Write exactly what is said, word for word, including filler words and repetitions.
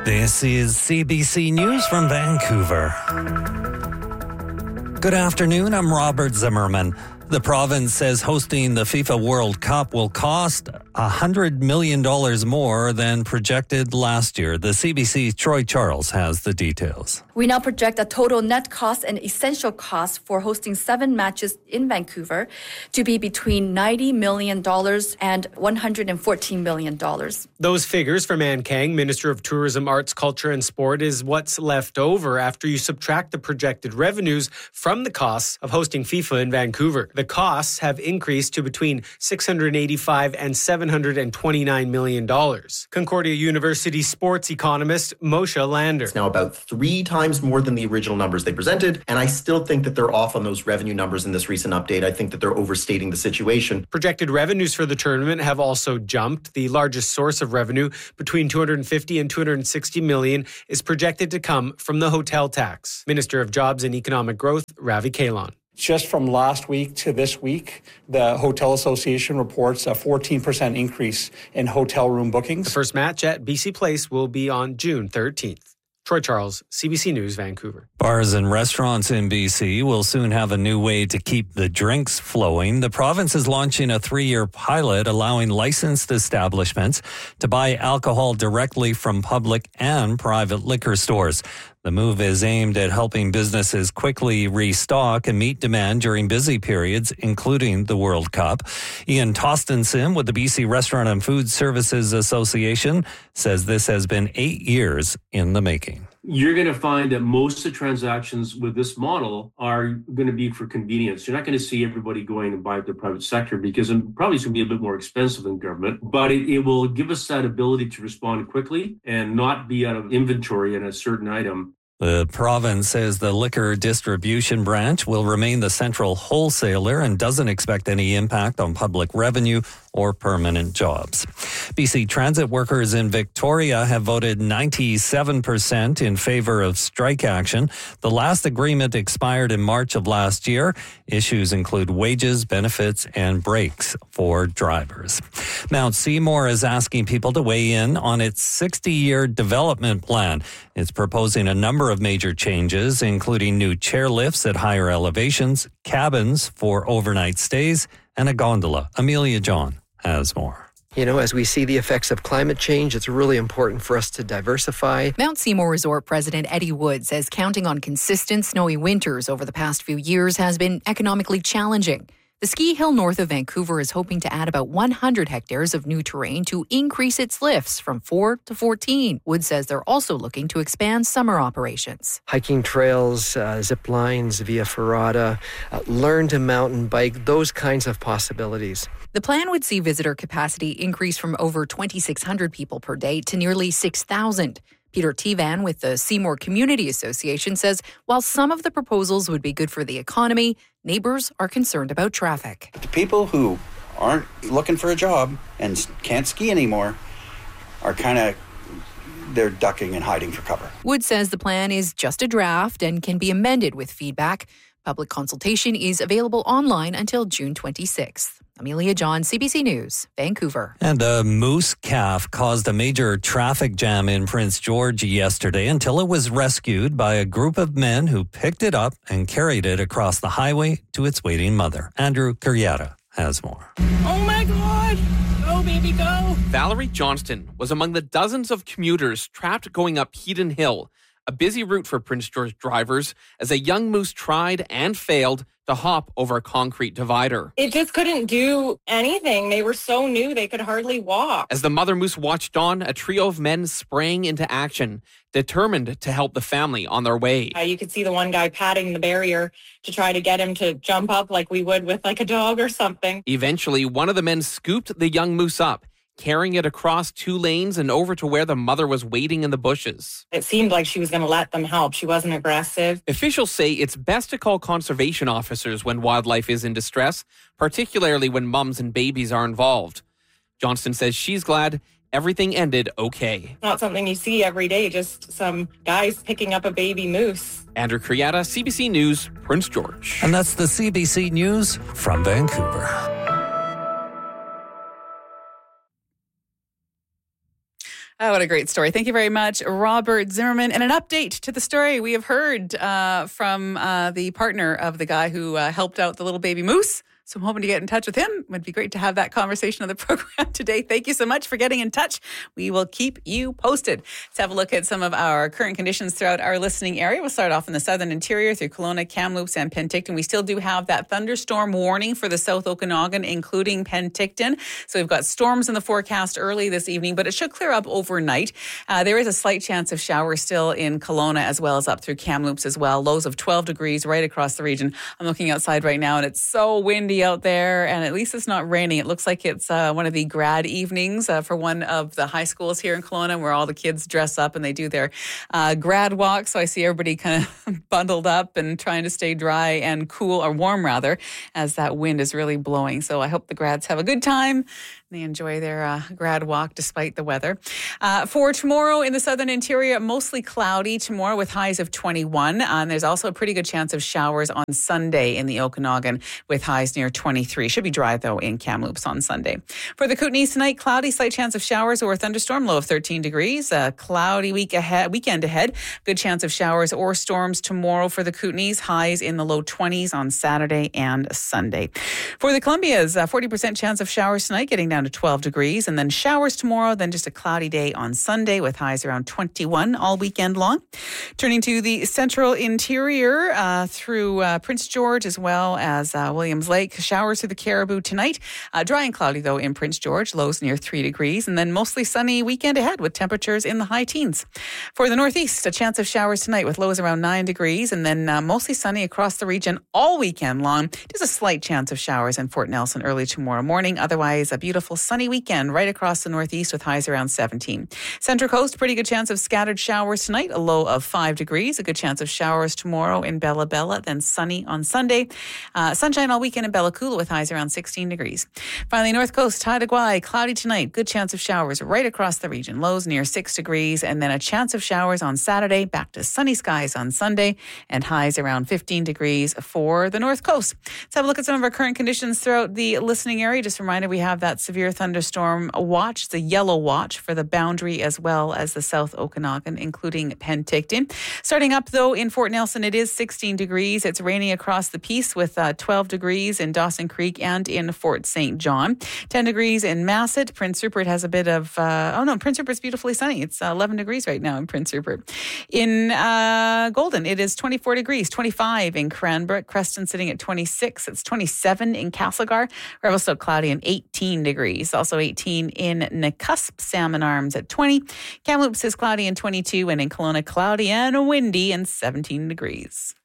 This is C B C News from Vancouver. Good afternoon, I'm Robert Zimmerman. The province says hosting the FIFA World Cup will cost one hundred million dollars more than projected last year. The C B C's Troy Charles has the details. We now project a total net cost and essential cost for hosting seven matches in Vancouver to be between ninety million dollars and one hundred fourteen million dollars. Those figures from Ann Kang, Minister of Tourism, Arts, Culture and Sport, is what's left over after you subtract the projected revenues from the costs of hosting FIFA in Vancouver. The costs have increased to between six hundred eighty-five and seven hundred twenty-nine million dollars. Concordia University sports economist Moshe Lander. It's now about three times more than the original numbers they presented, and I still think that they're off on those revenue numbers in this recent update. I think that they're overstating the situation. Projected revenues for the tournament have also jumped. The largest source of revenue, between two hundred fifty and two hundred sixty million, is projected to come from the hotel tax. Minister of Jobs and Economic Growth, Ravi Kahlon. Just from last week to this week, the Hotel Association reports a fourteen percent increase in hotel room bookings. The first match at B C Place will be on June thirteenth. Troy Charles, C B C News, Vancouver. Bars and restaurants in B C will soon have a new way to keep the drinks flowing. The province is launching a three-year pilot allowing licensed establishments to buy alcohol directly from public and private liquor stores. The move is aimed at helping businesses quickly restock and meet demand during busy periods, including the World Cup. Ian Tostenson with the B C Restaurant and Food Services Association says this has been eight years in the making. You're going to find that most of the transactions with this model are going to be for convenience. You're not going to see everybody going and buying the private sector because it probably is going to be a bit more expensive than government, but it, it will give us that ability to respond quickly and not be out of inventory in a certain item. The province says the liquor distribution branch will remain the central wholesaler and doesn't expect any impact on public revenue or permanent jobs. B C Transit workers in Victoria have voted ninety-seven percent in favor of strike action. The last agreement expired in March of last year. Issues include wages, benefits, and breaks for drivers. Mount Seymour is asking people to weigh in on its sixty-year development plan. It's proposing a number of major changes, including new chairlifts at higher elevations, cabins for overnight stays, and a gondola. Amelia John has more. You know, as we see the effects of climate change, it's really important for us to diversify. Mount Seymour Resort President Eddie Wood says counting on consistent snowy winters over the past few years has been economically challenging. The ski hill north of Vancouver is hoping to add about one hundred hectares of new terrain to increase its lifts from four to fourteen. Wood says they're also looking to expand summer operations. Hiking trails, uh, zip lines, via ferrata, uh, learn to mountain bike, those kinds of possibilities. The plan would see visitor capacity increase from over twenty-six hundred people per day to nearly six thousand. Peter Tevan with the Seymour Community Association says while some of the proposals would be good for the economy, neighbors are concerned about traffic. The people who aren't looking for a job and can't ski anymore are kind of, they're ducking and hiding for cover. Wood says the plan is just a draft and can be amended with feedback. Public consultation is available online until June twenty-sixth. Amelia John, C B C News, Vancouver. And a moose calf caused a major traffic jam in Prince George yesterday until it was rescued by a group of men who picked it up and carried it across the highway to its waiting mother. Andrew Curietta has more. Oh my God! Go, baby, go! Valerie Johnston was among the dozens of commuters trapped going up Heaton Hill, a busy route for Prince George drivers, as a young moose tried and failed to hop over a concrete divider. It just couldn't do anything. They were so new, they could hardly walk. As the mother moose watched on, a trio of men sprang into action, determined to help the family on their way. Uh, you could see the one guy patting the barrier to try to get him to jump up like we would with like a dog or something. Eventually, one of the men scooped the young moose up, carrying it across two lanes and over to where the mother was waiting in the bushes. It seemed like she was going to let them help. She wasn't aggressive. Officials say it's best to call conservation officers when wildlife is in distress, particularly when mums and babies are involved. Johnston says she's glad everything ended okay. Not something you see every day, just some guys picking up a baby moose. Andrew Curietta, C B C News, Prince George. And that's the C B C News from Vancouver. Oh, what a great story. Thank you very much, Robert Zimmerman. And an update to the story we have heard uh, from uh, the partner of the guy who uh, helped out the little baby moose. So I'm hoping to get in touch with him. It would be great to have that conversation on the program today. Thank you so much for getting in touch. We will keep you posted. Let's have a look at some of our current conditions throughout our listening area. We'll start off in the southern interior through Kelowna, Kamloops, and Penticton. We still do have that thunderstorm warning for the South Okanagan, including Penticton. So we've got storms in the forecast early this evening, but it should clear up overnight. Uh, there is a slight chance of showers still in Kelowna as well as up through Kamloops as well. Lows of twelve degrees right across the region. I'm looking outside right now and it's so windy out there, and at least it's not raining. It looks like it's uh, one of the grad evenings uh, for one of the high schools here in Kelowna, where all the kids dress up and they do their uh, grad walk. So I see everybody kind of bundled up and trying to stay dry and cool, or warm rather, as that wind is really blowing. So I hope the grads have a good time. They enjoy their uh, grad walk despite the weather. Uh, for tomorrow in the southern interior, mostly cloudy tomorrow with highs of twenty-one. Uh, and there's also a pretty good chance of showers on Sunday in the Okanagan with highs near twenty-three. Should be dry, though, in Kamloops on Sunday. For the Kootenays tonight, cloudy, slight chance of showers or a thunderstorm, low of thirteen degrees. A cloudy week ahead, weekend ahead. Good chance of showers or storms tomorrow for the Kootenays. Highs in the low twenties on Saturday and Sunday. For the Columbias, a forty percent chance of showers tonight, getting down to twelve degrees, and then showers tomorrow, then just a cloudy day on Sunday with highs around twenty-one all weekend long. Turning to the central interior uh, through uh, Prince George as well as uh, Williams Lake. Showers through the Caribou tonight. Uh, dry and cloudy, though, in Prince George. Lows near three degrees, and then mostly sunny weekend ahead with temperatures in the high teens. For the northeast, a chance of showers tonight with lows around nine degrees, and then uh, mostly sunny across the region all weekend long. Just a slight chance of showers in Fort Nelson early tomorrow morning. Otherwise, a beautiful sunny weekend right across the northeast with highs around seventeen. Central Coast, pretty good chance of scattered showers tonight, a low of five degrees. A good chance of showers tomorrow in Bella Bella, then sunny on Sunday. Uh, sunshine all weekend in Bella Coola with highs around sixteen degrees. Finally, North Coast, Haida Gwaii, cloudy tonight. Good chance of showers right across the region. Lows near six degrees, and then a chance of showers on Saturday. Back to sunny skies on Sunday, and highs around fifteen degrees for the North Coast. Let's have a look at some of our current conditions throughout the listening area. Just a reminder, we have that severe thunderstorm watch, the yellow watch for the Boundary as well as the South Okanagan, including Penticton. Starting up, though, in Fort Nelson, it is sixteen degrees. It's raining across the piece with uh, twelve degrees in Dawson Creek and in Fort Saint John. ten degrees in Masset. Prince Rupert has a bit of, uh, oh no, Prince Rupert's beautifully sunny. It's uh, eleven degrees right now in Prince Rupert. In uh, Golden, it is twenty-four degrees, twenty-five in Cranbrook. Creston sitting at twenty-six. It's twenty-seven in Castlegar. Revelstoke cloudy and eighteen degrees. Also eighteen in Nakusp. Salmon Arms at twenty. Kamloops is cloudy and twenty-two, and in Kelowna, cloudy and windy and seventeen degrees.